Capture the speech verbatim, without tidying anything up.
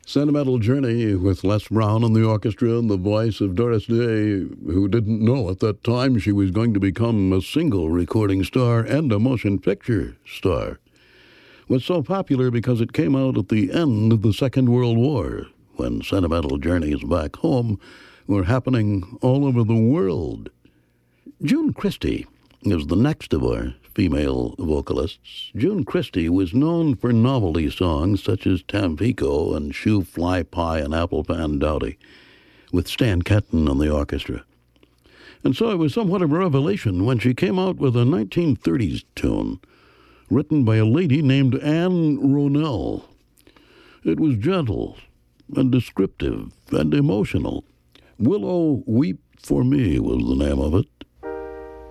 Sentimental Journey with Les Brown and the orchestra and the voice of Doris Day, who didn't know at that time she was going to become a single recording star and a motion picture star. Was so popular because it came out at the end of the Second World War, when sentimental journeys back home were happening all over the world. June Christy is the next of our female vocalists. June Christy was known for novelty songs such as Tampico and Shoe Fly Pie and Apple Pan Dowdy, with Stan Kenton on the orchestra. And so it was somewhat of a revelation when she came out with a nineteen thirties tune written by a lady named Anne Ronell. It was gentle and descriptive and emotional. Willow Weep for Me was the name of it.